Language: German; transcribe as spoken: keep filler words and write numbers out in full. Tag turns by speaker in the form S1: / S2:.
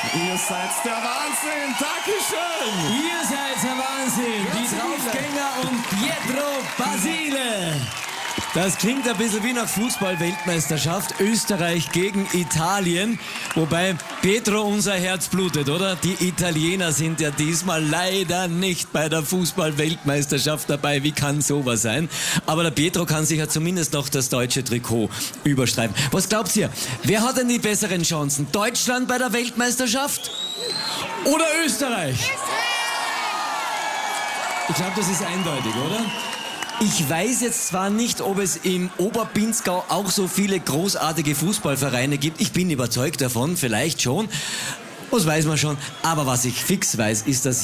S1: Ihr seid der Wahnsinn. Dankeschön.
S2: Ihr seid der Wahnsinn. Die Draufgänger und Pietro Basile. Das klingt ein bisschen wie nach Fußball-Weltmeisterschaft. Österreich gegen Italien. Wobei Pietro unser Herz blutet, oder? Die Italiener sind ja diesmal leider nicht bei der Fußball-Weltmeisterschaft dabei. Wie kann sowas sein? Aber der Pietro kann sich ja zumindest noch das deutsche Trikot überstreifen. Was glaubt ihr? Wer hat denn die besseren Chancen? Deutschland bei der Weltmeisterschaft? Oder Österreich? Ich glaube, das ist eindeutig, oder? Ich weiß jetzt zwar nicht, ob es im Oberpinzgau auch so viele großartige Fußballvereine gibt. Ich bin überzeugt davon, vielleicht schon. Das weiß man schon. Aber was ich fix weiß, ist, dass